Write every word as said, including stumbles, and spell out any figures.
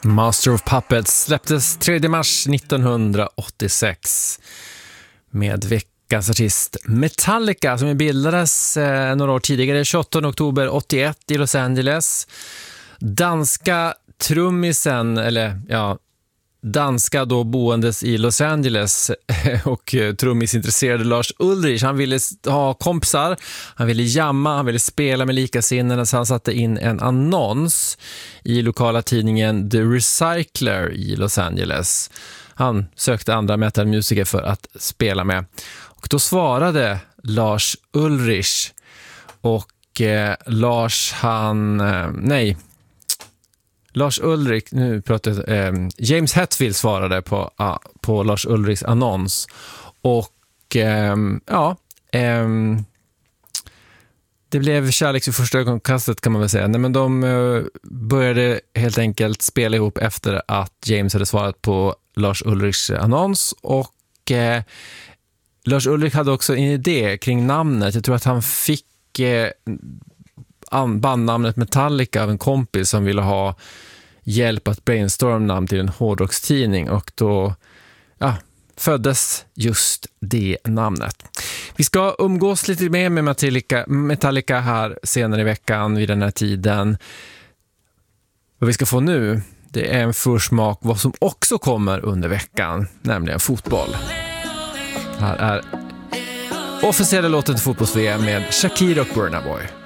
Master of Puppets släpptes tredje mars nittonhundraåttiosex med veckans artist Metallica, som bildades eh, några år tidigare, tjugoåttonde oktober åttioett i Los Angeles. Danska trummisen, eller ja, danska då boendes i Los Angeles och trummisintresserade Lars Ulrich. Han ville ha kompisar, han ville jamma, han ville spela med likasinnade, så han satte in en annons i lokala tidningen The Recycler i Los Angeles. Han sökte andra metalmusiker för att spela med. Och då svarade Lars Ulrich och eh, Lars han, eh, nej Lars Ulrich, nu pratar jag, eh, James Hetfield svarade på, ah, på Lars Ulrichs annons. Och eh, ja, eh, det blev kärlek vid första ögonkastet, kan man väl säga. Nej, men de eh, började helt enkelt spela ihop efter att James hade svarat på Lars Ulrichs annons. Och eh, Lars Ulrich hade också en idé kring namnet. Jag tror att han fick eh, bandnamnet Metallica av en kompis som ville ha hjälp att brainstorma namn till en hårdrockstidning, och då ja, föddes just det namnet. Vi ska umgås lite mer med Metallica, Metallica här senare i veckan vid den här tiden. Vad vi ska få nu, det är en försmak vad som också kommer under veckan, nämligen fotboll. Här är officiella låten till fotbolls-V M med Shakira och Burna Boy.